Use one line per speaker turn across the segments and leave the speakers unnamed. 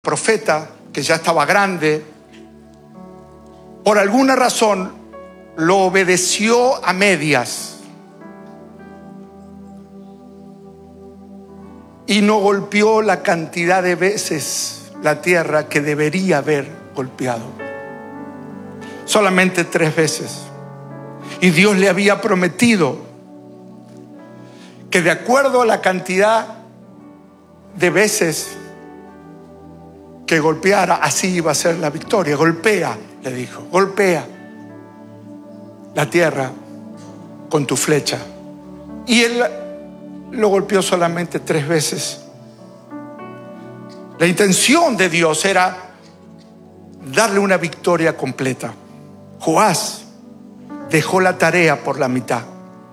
profeta, que ya estaba grande, por alguna razón lo obedeció a medias y no golpeó la cantidad de veces la tierra que debería haber golpeado. Solamente 3 veces. Y Dios le había prometido que de acuerdo a la cantidad de veces que golpeara, así iba a ser la victoria. Golpea, le dijo, golpea la tierra con tu flecha. Y él lo golpeó solamente 3 veces. La intención de Dios era darle una victoria completa. Joás dejó la tarea por la mitad.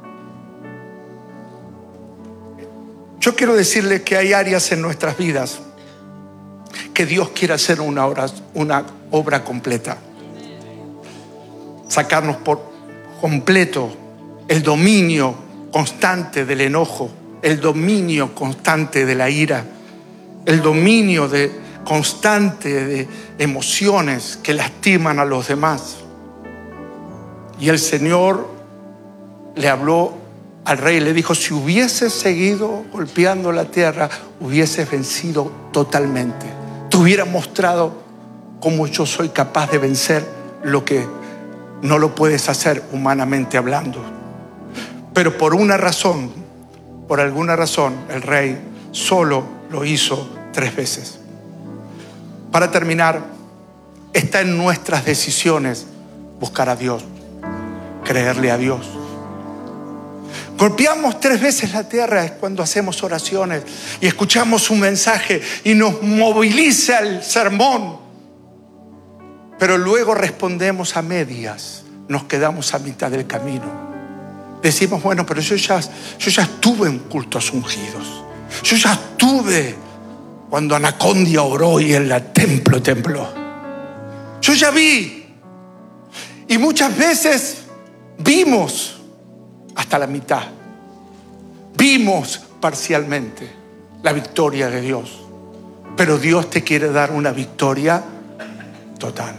Yo quiero decirle que hay áreas en nuestras vidas que Dios quiere hacer una obra completa. Sacarnos por completo el dominio constante del enojo, el dominio constante de la ira, el dominio constante de emociones que lastiman a los demás. Y el Señor le habló al rey, le dijo: si hubieses seguido golpeando la tierra, hubieses vencido totalmente. Te hubiera mostrado cómo yo soy capaz de vencer lo que no lo puedes hacer humanamente hablando. Pero por alguna razón, el rey solo lo hizo 3 veces. Para terminar, está en nuestras decisiones buscar a Dios, creerle a Dios. Golpeamos 3 veces la tierra es cuando hacemos oraciones y escuchamos un mensaje y nos moviliza el sermón, pero luego respondemos a medias, nos quedamos a mitad del camino. Decimos: bueno, pero yo ya estuve en cultos ungidos, yo ya estuve cuando Anacondia oró y el templo tembló, yo ya vi. Y muchas veces vimos hasta la mitad, vimos parcialmente la victoria de Dios, pero Dios te quiere dar una victoria total.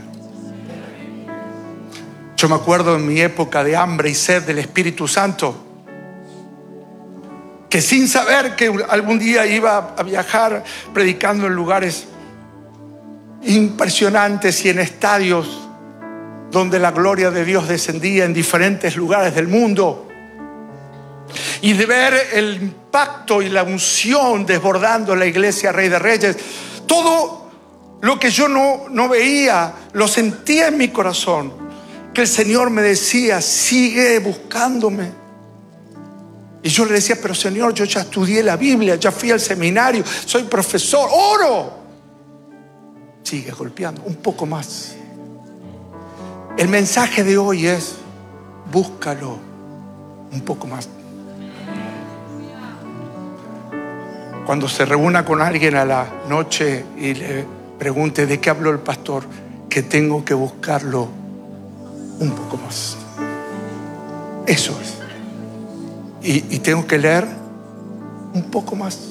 Yo me acuerdo en mi época de hambre y sed del Espíritu Santo, que sin saber que algún día iba a viajar predicando en lugares impresionantes y en estadios donde la gloria de Dios descendía en diferentes lugares del mundo, y de ver el impacto y la unción desbordando la iglesia Rey de Reyes, todo lo que yo no veía, lo sentía en mi corazón, que el Señor me decía: sigue buscándome. Y yo le decía: pero Señor, yo ya estudié la Biblia, ya fui al seminario, soy profesor, oro. Sigue golpeando un poco más. El mensaje de hoy es: búscalo un poco más. Cuando se reúna con alguien a la noche y le pregunte: ¿de qué habló el pastor?, que tengo que buscarlo un poco más. Eso es. Y tengo que leer un poco más.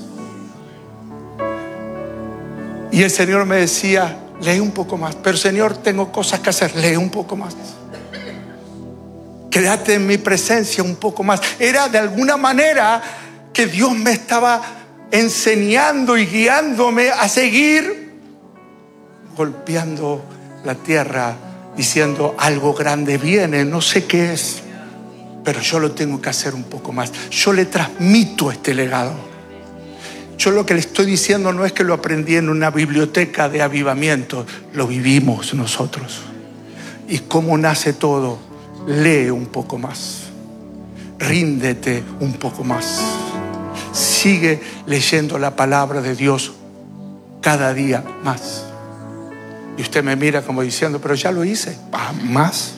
Y el Señor me decía: lee un poco más. Pero Señor, tengo cosas que hacer. Lee un poco más. Quédate en mi presencia un poco más. Era de alguna manera que Dios me estaba enseñando y guiándome a seguir golpeando la tierra, diciendo: algo grande viene, no sé qué es, pero yo lo tengo que hacer un poco más. Yo le transmito este legado. Yo lo que le estoy diciendo no es que lo aprendí en una biblioteca de avivamiento, lo vivimos nosotros. ¿Y cómo nace todo? Lee un poco más, ríndete un poco más, sigue leyendo la palabra de Dios cada día más. Y usted me mira como diciendo: pero ya lo hice. Más.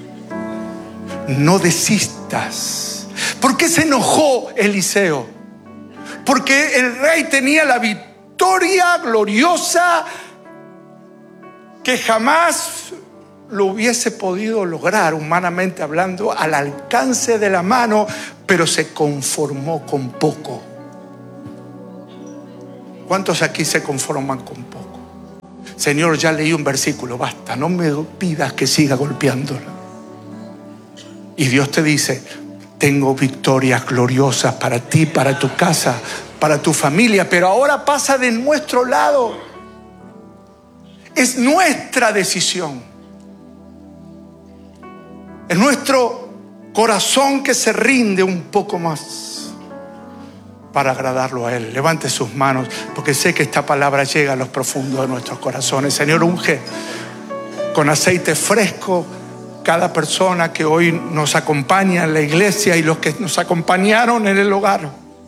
No desistas. ¿Por qué se enojó Eliseo? Porque el rey tenía la victoria gloriosa que jamás lo hubiese podido lograr, humanamente hablando, al alcance de la mano, pero se conformó con poco. ¿Cuántos aquí se conforman con poco? Señor, ya leí un versículo, basta, no me pidas que siga golpeándola. Y Dios te dice, tengo victorias gloriosas para ti, para tu casa, para tu familia, pero ahora pasa de nuestro lado. Es nuestra decisión. Es nuestro corazón que se rinde un poco más para agradarlo a Él. Levante sus manos, porque sé que esta palabra llega a los profundos de nuestros corazones. Señor, unge con aceite fresco cada persona que hoy nos acompaña en la iglesia y los que nos acompañaron en el hogar.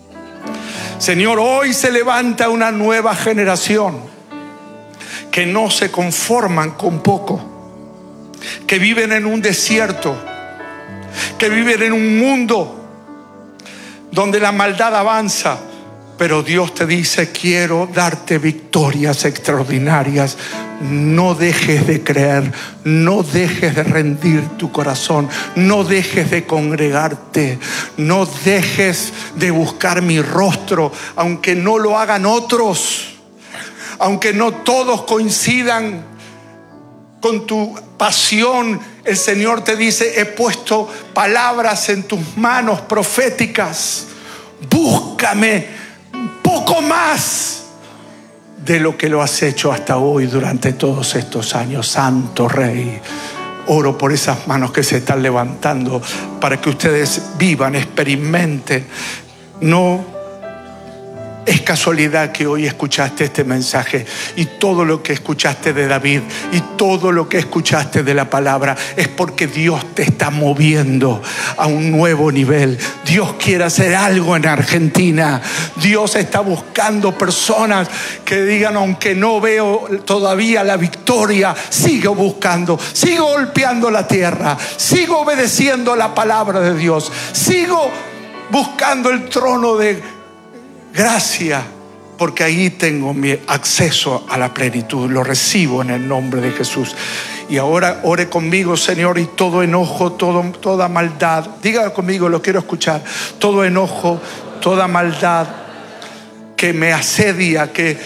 Señor, hoy se levanta una nueva generación que no se conforman con poco, que viven en un desierto, que viven en un mundo donde la maldad avanza, pero Dios te dice, quiero darte victorias extraordinarias. No dejes de creer, no dejes de rendir tu corazón, no dejes de congregarte, no dejes de buscar mi rostro, aunque no lo hagan otros, aunque no todos coincidan con tu pasión. El Señor te dice, he puesto palabras en tus manos proféticas. Búscame un poco más de lo que lo has hecho hasta hoy durante todos estos años. Santo Rey, oro por esas manos que se están levantando para que ustedes vivan, experimenten. No es casualidad que hoy escuchaste este mensaje, y todo lo que escuchaste de David y todo lo que escuchaste de la palabra es porque Dios te está moviendo a un nuevo nivel. Dios quiere hacer algo en Argentina. Dios está buscando personas que digan, aunque no veo todavía la victoria, sigo buscando, sigo golpeando la tierra, sigo obedeciendo la palabra de Dios, sigo buscando el trono de gracia, porque ahí tengo mi acceso a la plenitud. Lo recibo en el nombre de Jesús. Y ahora ore conmigo, Señor, y todo enojo, toda maldad, diga conmigo, lo quiero escuchar. Todo enojo, toda maldad que me asedia, que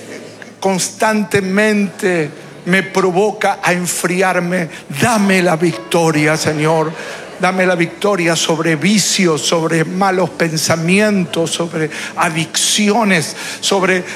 constantemente me provoca a enfriarme, dame la victoria, Señor. Dame la victoria sobre vicios, sobre malos pensamientos, sobre adicciones, sobre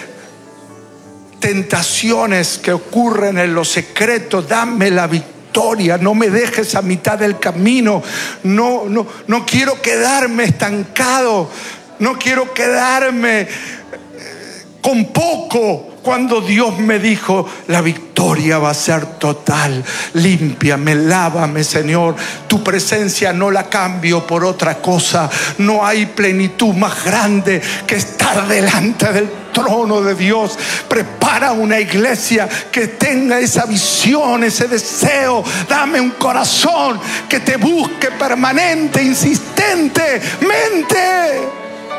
tentaciones que ocurren en lo secreto. Dame la victoria. No me dejes a mitad del camino. No quiero quedarme estancado. No quiero quedarme con poco, cuando Dios me dijo, la victoria va a ser total. Límpiame, lávame, Señor. Tu presencia no la cambio por otra cosa. No hay plenitud más grande que estar delante del trono de Dios. Prepara una iglesia que tenga esa visión, ese deseo. Dame un corazón que te busque permanente, insistentemente.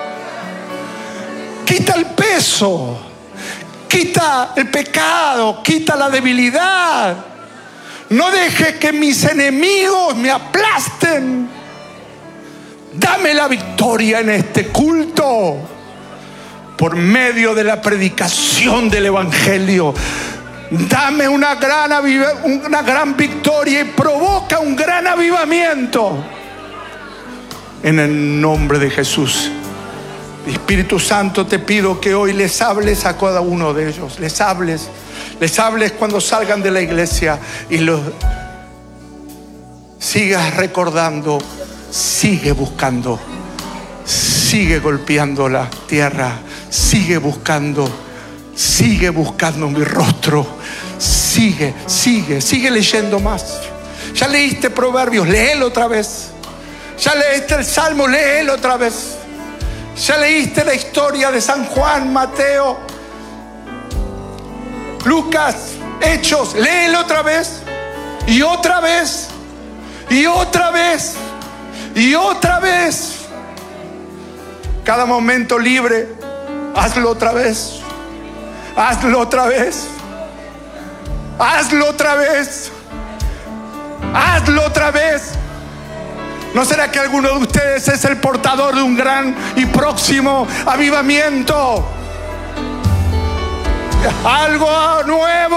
Quita el peso, quita el pecado, quita la debilidad. No deje que mis enemigos me aplasten. Dame la victoria en este culto por medio de la predicación del Evangelio. Dame una gran victoria y provoca un gran avivamiento en el nombre de Jesús. Espíritu Santo, te pido que hoy les hables a cada uno de ellos. Les hables cuando salgan de la iglesia y los sigas recordando. Sigue buscando, sigue golpeando la tierra, sigue buscando mi rostro. Sigue leyendo más. Ya leíste Proverbios, léelo otra vez. Ya leíste el Salmo, léelo otra vez. Ya leíste la historia de San Juan, Mateo, Lucas, Hechos, léelo otra vez, y otra vez, y otra vez, y otra vez. Cada momento libre, hazlo otra vez, hazlo otra vez, hazlo otra vez, hazlo otra vez. ¿No será que alguno de ustedes es el portador de un gran y próximo avivamiento? Algo nuevo.